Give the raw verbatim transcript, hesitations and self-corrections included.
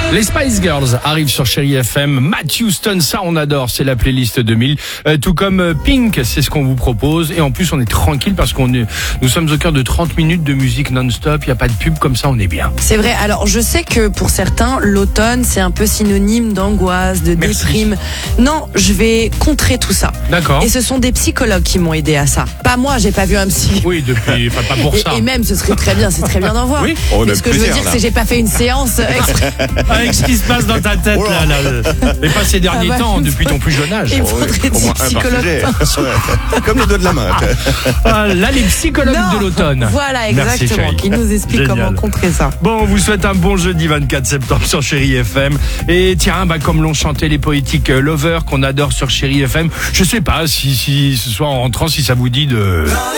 Les Spice Girls arrivent sur Chérie F M. Matt Houston, ça on adore, c'est la playlist deux mille. Euh, tout comme euh, Pink, c'est ce qu'on vous propose. Et en plus, on est tranquille parce qu'on est, nous sommes au cœur de trente minutes de musique non-stop. Il n'y a pas de pub, comme ça on est bien. C'est vrai. Alors, je sais que pour certains, l'automne, c'est un peu synonyme d'angoisse, de Merci. déprime. Non, je vais contrer tout ça. D'accord. Et ce sont des psychologues qui m'ont aidé à ça. Pas moi, j'ai pas vu un psy. Oui, depuis, enfin, pas pour ça. Et, et même, ce serait très bien, c'est très bien d'en voir. Oui. On a Mais ce que je veux plaisir, dire, là. c'est que j'ai pas fait une séance exprès. Avec ce qui se passe dans ta tête, Oh là, là. là. Et pas ces derniers Ah bah, temps, depuis ton plus jeune âge. Il me Oh, faudrait au des moins un par psychologues. sujet. Ouais. Comme les doigts de la main. Ah, là, les psychologues Non. de l'automne. Voilà, Merci, exactement. chérie. Qui nous explique Génial. comment contrer ça. Bon, on vous souhaite un bon jeudi vingt-quatre septembre sur Chérie F M. Et tiens, bah, comme l'ont chanté les poétiques euh, Lover qu'on adore sur Chérie F M, je sais pas si, si ce soir en rentrant, si ça vous dit de...